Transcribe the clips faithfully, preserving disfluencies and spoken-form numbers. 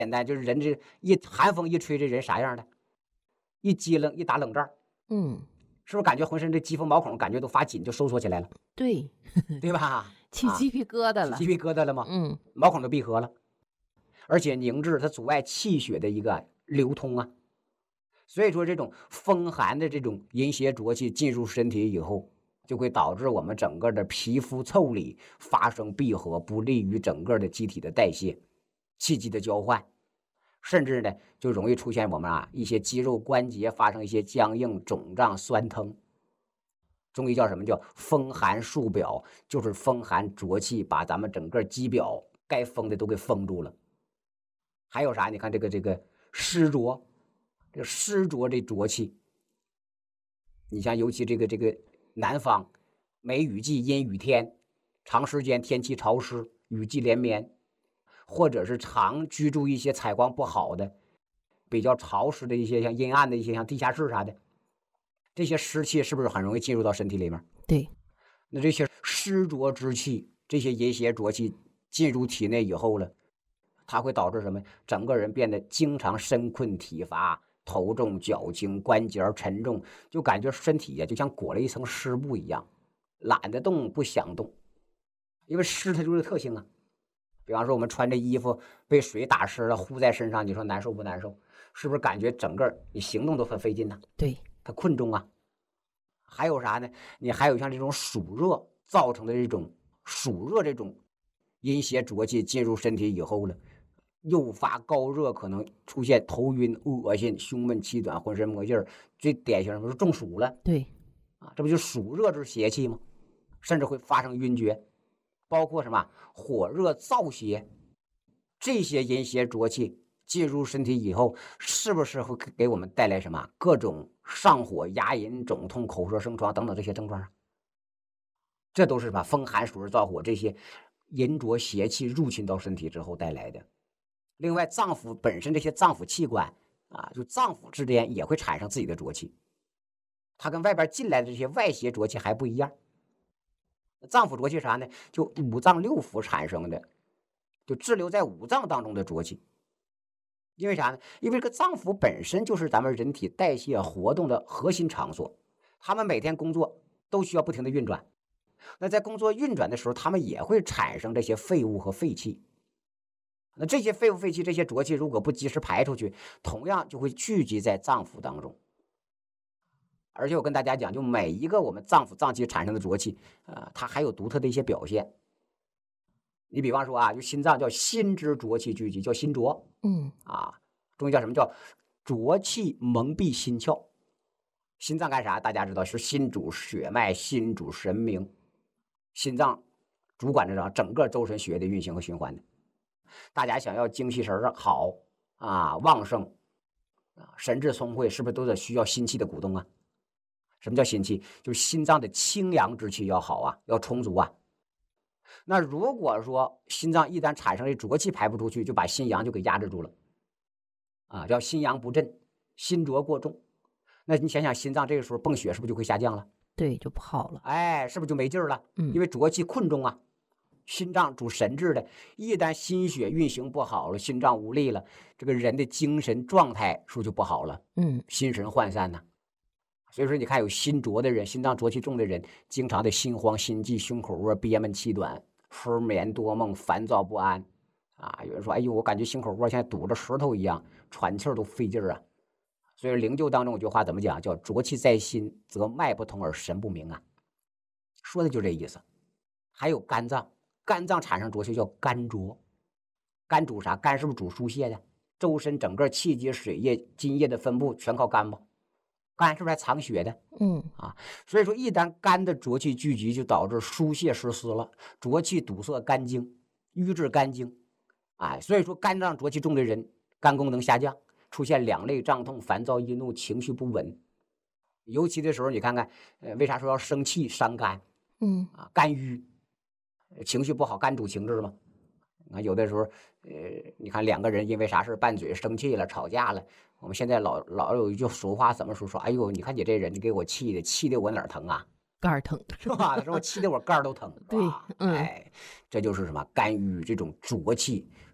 简单，就是人这一寒风一吹，这人啥样的？一激灵，一打冷战， 嗯， 是不是感觉浑身这肌肤毛孔感觉都发紧，就收缩起来了， 对， 对吧？啊， 起鸡皮疙瘩了。 起鸡皮疙瘩了吗？ 嗯， 毛孔都闭合了，而且凝滞，它阻碍气血的一个流通啊。所以说，这种风寒的这种阴邪浊气进入身体以后，就会导致我们整个的皮肤腠理发生闭合，不利于整个的机体的代谢、气机的交换，甚至呢就容易出现我们啊一些肌肉关节发生一些僵硬、肿胀、酸疼。中医叫什么？叫风寒束表，就是风寒浊气把咱们整个肌表该封的都给封住了。还有啥？你看这个这个湿浊，这个湿浊这浊气，你像尤其这个这个南方梅雨季阴雨天，长时间天气潮湿，雨季连绵，或者是常居住一些采光不好的、比较潮湿的一些像阴暗的一些像地下室啥的，这些湿气是不是很容易进入到身体里面？ 对， 那这些湿浊之气，这些阴邪浊气进入体内以后了，它会导致什么？整个人变得经常身困体乏，头重脚轻，关节沉重，就感觉身体呀就像裹了一层湿布一样，懒得动，不想动。因为湿它就是特性啊。比方说我们穿着衣服被水打湿了，糊在身上，你说难受不难受？是不是感觉整个你行动都很费劲呢？ 对， 它困重啊。还有啥呢？你还有像这种暑热造成的这种暑热这种阴邪浊气进入身体以后呢，诱发高热，可能出现头晕、恶心、胸闷气短、浑身没劲儿。最典型的是中暑了对， 啊，这不就暑热之邪气吗？甚至会发生晕厥，包括什么火热、燥邪，这些阴邪浊气进入身体以后，是不是会给我们带来什么各种上火、牙龈肿痛、口舌生疮等等这些症状啊？这都是什么风寒暑热燥火这些阴浊邪气入侵到身体之后带来的。另外，脏腑本身这些脏腑器官啊，就脏腑之间也会产生自己的浊气，它跟外边进来的这些外邪浊气还不一样。脏腑浊气啥呢？就五脏六腑产生的，就滞留在五脏当中的浊气。因为啥呢？因为这个脏腑本身就是咱们人体代谢活动的核心场所，他们每天工作都需要不停的运转。那在工作运转的时候，他们也会产生这些废物和废气。那这些废物废气、这些浊气如果不及时排出去，同样就会聚集在脏腑当中。而且我跟大家讲，就每一个我们脏腑脏器产生的浊气，呃，它还有独特的一些表现。你比方说啊，就心脏叫心之浊气聚集，叫心浊。 嗯， 啊，中医叫什么？叫浊气蒙蔽心窍。心脏干啥？大家知道是心主血脉，心主神明，心脏主管着整个周身血液的运行和循环的。大家想要精气神儿好啊，旺盛啊，神志聪慧，是不是都得需要心气的鼓动啊？什么叫心气？就是心脏的清阳之气要好啊，要充足啊。那如果说心脏一旦产生这浊气排不出去，就把心阳就给压制住了啊，叫心阳不振，心浊过重。那你想想，心脏这个时候泵血是不是就会下降了？ 对，就不好了。 哎，是不是就没劲儿了？ 嗯， 因为浊气困重啊。心脏主神志的，一旦心血运行不好了，心脏无力了，这个人的精神状态是不是就不好了？ 嗯， 心神涣散呢。所以说，你看有心浊的人，心脏浊气重的人，经常的心慌、心悸、胸口窝憋闷、气短、失眠多梦、烦躁不安啊。有人说：“哎呦，我感觉心口窝现在堵着石头一样，喘气儿都费劲儿啊。”所以灵灸当中有句话怎么讲？叫“浊气在心，则脉不通而神不明”啊，说的就这意思。还有肝脏，肝脏产生浊气叫肝浊，肝主啥？肝是不是主疏泄的？周身整个气机、水液、津液的分布全靠肝吧？肝是不是还藏血的？ 嗯， 啊，所以说一旦肝的浊气聚集，就导致疏泄失司了，浊气堵塞肝经，瘀滞肝经，哎，所以说肝脏浊气重的人，肝功能下降，出现两肋胀痛、烦躁易怒、情绪不稳。尤其的时候，你看看，呃，为啥说要生气伤肝？ 嗯， 啊，肝郁，情绪不好，肝主情志嘛。啊，有的时候，呃，你看两个人因为啥事拌嘴、生气了、吵架了，我们现在老老有一句俗话，怎么说？说，哎呦，你看你这人，你给我气的，气的我哪儿疼啊？ 肝儿疼是吧？说我气的我肝儿都疼，是对， 吧？ 嗯， 哎，这就是什么肝郁这种浊气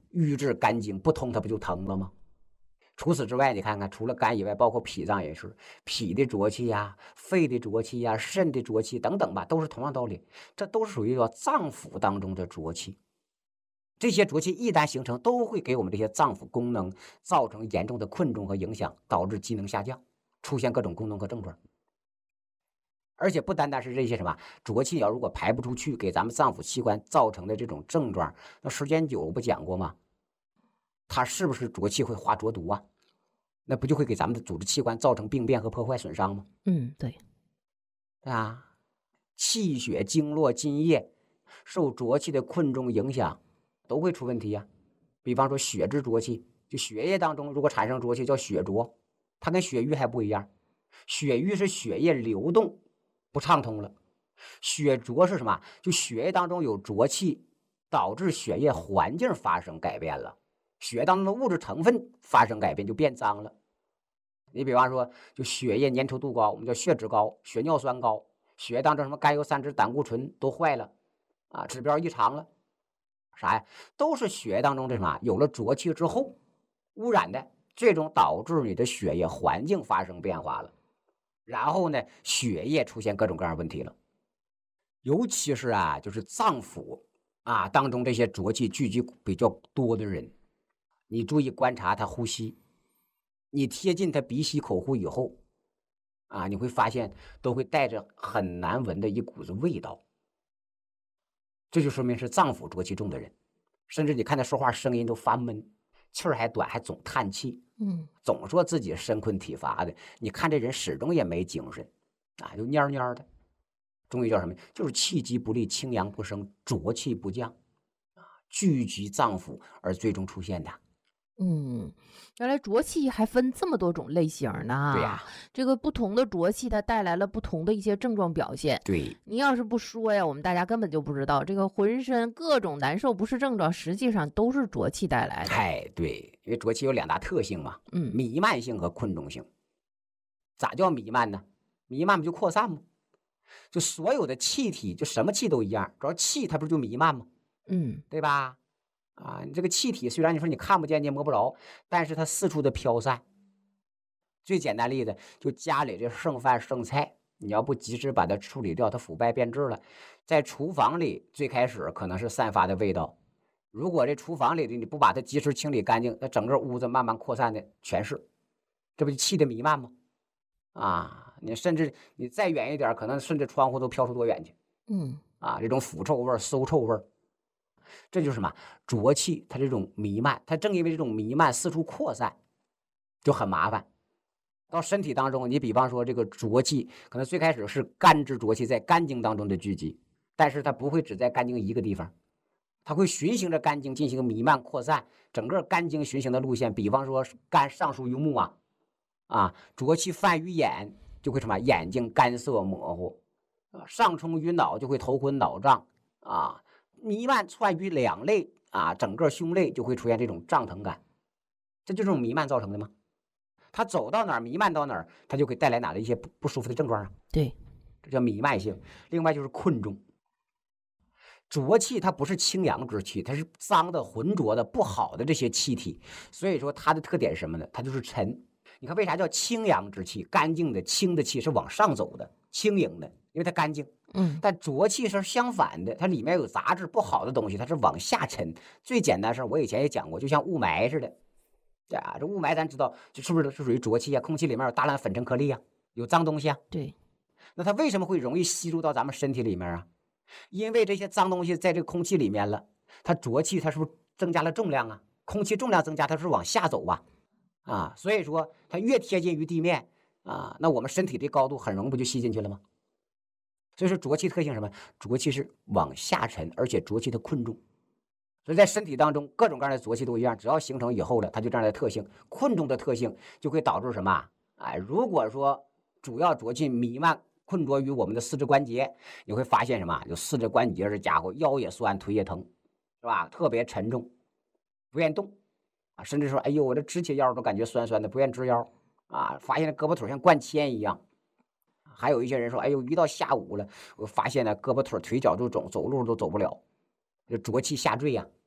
瘀滞肝经不通，它不就疼了吗？除此之外，你看看，除了肝以外，包括脾脏也是，脾的浊气呀、肺的浊气呀、肾的浊气等等吧，都是同样道理。这都是属于说脏腑当中的浊气。这些浊气一旦形成，都会给我们这些脏腑功能造成严重的困重和影响，导致机能下降，出现各种功能和症状。而且不单单是这些什么浊气，要如果排不出去，给咱们脏腑器官造成的这种症状，那时间久不讲过吗？它是不是浊气会化浊毒啊？那不就会给咱们的组织器官造成病变和破坏损伤吗？ 嗯，对， 对啊，气血经络津液受浊气的困重影响，都会出问题呀、啊。比方说血之浊气，就血液当中如果产生浊气叫血浊，它跟血瘀还不一样。血瘀是血液流动不畅通了，血浊是什么？就血液当中有浊气，导致血液环境发生改变了。血当中的物质成分发生改变，就变脏了。你比方说，就血液粘稠度高，我们叫血脂高，血尿酸高，血液当中什么甘油三酯、胆固醇都坏了，啊，指标异常了，啥呀？都是血液当中这什么有了浊气之后污染的，最终导致你的血液环境发生变化了，然后呢，血液出现各种各样的问题了。尤其是啊，就是脏腑啊当中这些浊气聚集比较多的人。你注意观察他呼吸，你贴近他鼻息口呼以后啊，你会发现都会带着很难闻的一股子味道，这就说明是脏腑浊气重的人。甚至你看他说话声音都发闷，气儿还短，还总叹气， 嗯， 总说自己身困体乏的，你看这人始终也没精神啊，就蔫蔫的。中医叫什么？就是气机不利，清阳不升，浊气不降啊，聚集脏腑而最终出现的。 嗯，原来浊气还分这么多种类型呢。 对呀、 这个不同的浊气它带来了不同的一些症状表现。 对， 你要是不说呀，我们大家根本就不知道，这个浑身各种难受不适症状，实际上都是浊气带来的。 哎，对，因为浊气有两大特性嘛， 嗯， 弥漫性和困重性。咋叫弥漫呢？弥漫不就扩散吗？就所有的气体，就什么气都一样，主要气它不就弥漫吗？ 嗯， 对吧？啊，你这个气体虽然你说你看不见，你也摸不着，但是它四处的飘散。最简单例子，就家里这剩饭剩菜，你要不及时把它处理掉，它腐败变质了，在厨房里最开始可能是散发的味道，如果这厨房里的你不把它及时清理干净，那整个屋子慢慢扩散的全是，这不就气的弥漫吗？啊，你甚至你再远一点，可能顺着窗户都飘出多远去。 嗯， 啊，这种腐臭味、馊臭味，这就是什么浊气？它这种弥漫，它正因为这种弥漫四处扩散，就很麻烦。到身体当中，你比方说这个浊气，可能最开始是肝之浊气在肝经当中的聚集，但是它不会只在肝经一个地方，它会循行着肝经进行弥漫扩散，整个肝经循行的路线，比方说肝上疏于目啊，啊，浊气泛于眼，就会什么眼睛干涩模糊。上冲于脑，就会头昏脑胀啊，弥漫窜于两肋啊，整个胸肋就会出现这种胀疼感，这就是这种弥漫造成的吗？它走到哪儿弥漫到哪儿，它就会带来哪的一些不不舒服的症状啊？ 对， 这叫弥漫性。另外就是困重，浊气它不是清阳之气，它是脏的、浑浊的、不好的这些气体，所以说它的特点是什么呢？它就是沉。你看为啥叫清阳之气？干净的清的气是往上走的，轻盈的，因为它干净。 嗯， 但浊气是相反的，它里面有杂质不好的东西，它是往下沉。最简单的事我以前也讲过，就像雾霾似的，啊，这雾霾咱知道，这是不是是属于浊气啊？空气里面有大量粉尘颗粒啊，有脏东西啊。 对， 那它为什么会容易吸入到咱们身体里面啊？因为这些脏东西在这个空气里面了，它浊气它是不是增加了重量啊？空气重量增加，它是往下走吧？啊，所以说它越贴近于地面啊，那我们身体的高度很容易不就吸进去了吗？所以说浊气特性什么？浊气是往下沉，而且浊气的困重。所以在身体当中各种各样的浊气都一样，只要形成以后了，它就这样的特性，困重的特性就会导致什么？哎，如果说主要浊气弥漫困着于我们的四肢关节，你会发现什么？就四肢关节这家伙腰也酸，腿也疼，是吧？特别沉重，不愿动啊，甚至说，哎呦，我这直起腰都感觉酸酸的，不愿直腰啊，发现胳膊腿像灌铅一样。还有一些人说，哎呦，一到下午了，我发现呢，胳膊腿腿脚就肿，走路都走不了，这浊气下坠呀、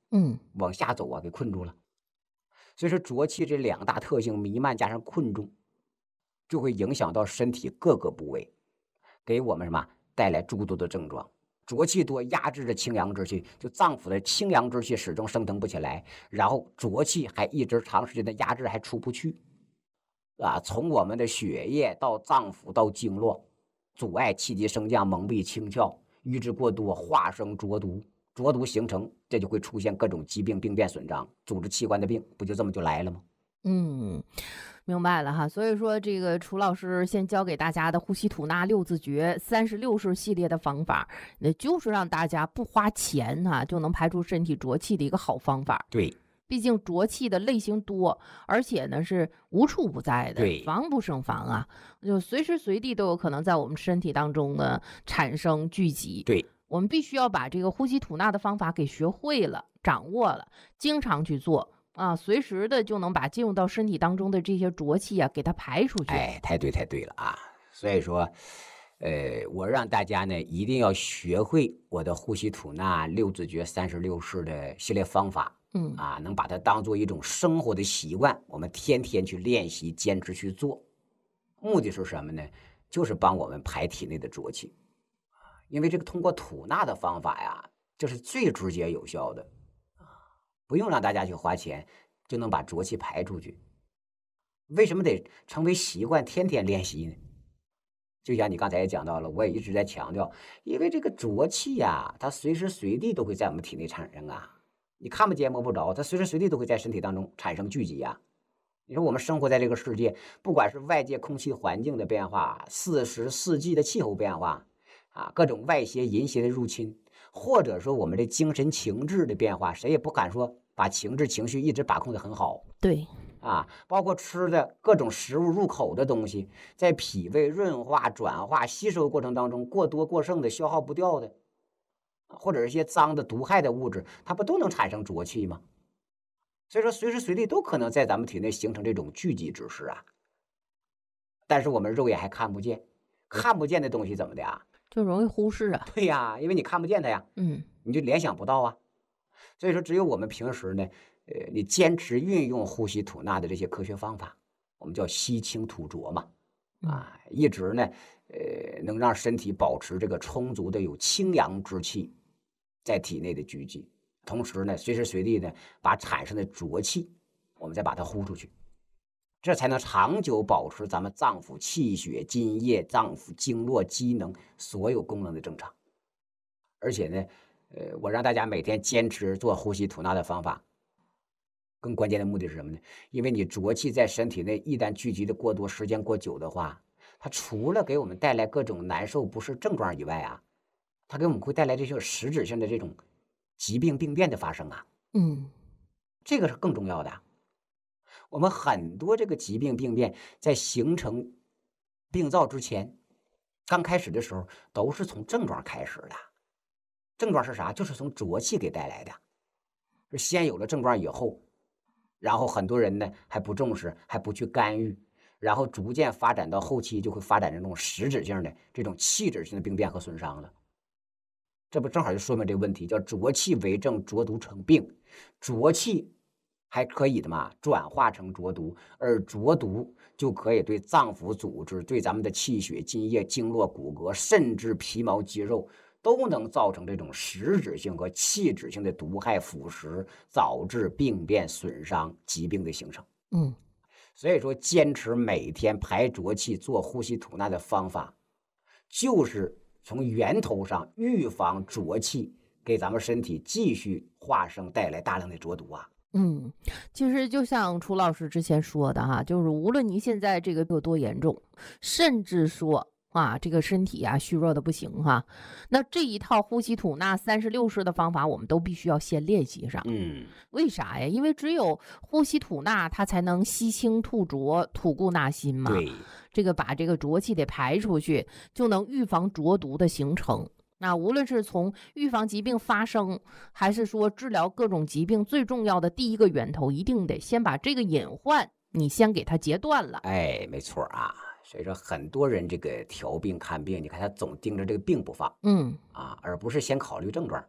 嗯， 往下走啊，给困住了。所以说浊气这两大特性弥漫加上困住，就会影响到身体各个部位，给我们什么带来诸多的症状。浊气多压制着清阳之气，就脏腑的清阳之气始终升腾不起来，然后浊气还一直长时间的压制还出不去啊，从我们的血液到脏腑到经络，阻碍气机升降，蒙蔽清窍，瘀滞过多，化生浊毒，浊毒形成，这就会出现各种疾病病变损伤，组织器官的病，不就这么就来了吗？ 嗯，明白了哈。所以说，这个楚老师先教给大家的呼吸吐纳六字诀三十六式系列的方法，那就是让大家不花钱哈、啊、就能排出身体浊气的一个好方法。 对， 毕竟浊气的类型多，而且呢是无处不在的， 对， 防不胜防啊，就随时随地都有可能在我们身体当中呢产生聚集。 对， 我们必须要把这个呼吸吐纳的方法给学会了、掌握了，经常去做。啊，随时的就能把进入到身体当中的这些浊气啊，给它排出去。 哎，太对太对了啊！所以说，呃，我让大家呢一定要学会我的呼吸吐纳六字诀三十六式的系列方法， 嗯啊，能把它当做一种生活的习惯，我们天天去练习，坚持去做。目的是什么呢？就是帮我们排体内的浊气，因为这个通过吐纳的方法呀，这是最直接有效的。不用让大家去花钱，就能把浊气排出去。为什么得成为习惯，天天练习呢？就像你刚才也讲到了，我也一直在强调，因为这个浊气呀，它随时随地都会在我们体内产生啊，你看不见摸不着，它随时随地都会在身体当中产生聚集呀。你说我们生活在这个世界，不管是外界空气环境的变化，四时四季的气候变化啊，各种外邪淫邪的入侵，或者说我们的精神情志的变化，谁也不敢说把情志情绪一直把控得很好。 对啊，包括吃的各种食物入口的东西，在脾胃润化、转化、吸收过程当中，过多过剩的、消耗不掉的，或者是一些脏的、毒害的物质，它不都能产生浊气吗？所以说，随时随地都可能在咱们体内形成这种聚集之势啊。但是我们肉眼还看不见，看不见的东西怎么的啊？ 就容易忽视啊。 对呀，因为你看不见它呀， 嗯， 你就联想不到啊。所以说，只有我们平时呢，呃，你坚持运用呼吸吐纳的这些科学方法，我们叫吸清吐浊嘛，啊，一直呢，呃，能让身体保持这个充足的有清阳之气在体内的聚集，同时呢，随时随地呢，把产生的浊气，我们再把它呼出去，这才能长久保持咱们脏腑气血、津液、脏腑经络机能所有功能的正常。而且呢，呃，我让大家每天坚持做呼吸吐纳的方法，更关键的目的是什么呢？因为你浊气在身体内一旦聚集的过多，时间过久的话，它除了给我们带来各种难受不适症状以外啊，它给我们会带来这种实质性的这种疾病病变的发生啊。 嗯， 这个是更重要的。我们很多这个疾病病变在形成病灶之前，刚开始的时候都是从症状开始的。症状是啥？就是从浊气给带来的。是先有了症状以后，然后很多人呢还不重视，还不去干预，然后逐渐发展到后期就会发展成这种实质性的这种器质性的病变和损伤了。这不正好就说明这个问题，叫浊气为症，浊毒成病。浊气还可以的嘛，转化成浊毒，而浊毒就可以对脏腑组织、对咱们的气血、津液、经络、骨骼，甚至皮毛肌肉，都能造成这种实质性和器质性的毒害腐蚀，导致病变损伤、疾病的形成。 嗯， 所以说，坚持每天排浊气、做呼吸吐纳的方法，就是从源头上预防浊气给咱们身体继续化生带来大量的浊毒啊。 嗯，其实就像楚老师之前说的哈，就是无论您现在这个有多严重，甚至说啊，这个身体啊虚弱的不行哈，那这一套呼吸吐纳三十六式的方法，我们都必须要先练习上。 嗯， 为啥呀？因为只有呼吸吐纳，它才能吸清吐浊，吐故纳新嘛。 对， 这个把这个浊气得排出去，就能预防浊毒的形成。那无论是从预防疾病发生，还是说治疗各种疾病，最重要的第一个源头，一定得先把这个隐患，你先给它截断了。 哎，没错啊。所以说，很多人这个调病看病，你看他总盯着这个病不放， 嗯啊，而不是先考虑症状。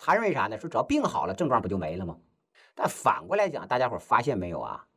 他认为啥呢？说只要病好了，症状不就没了吗？但反过来讲，大家伙发现没有啊？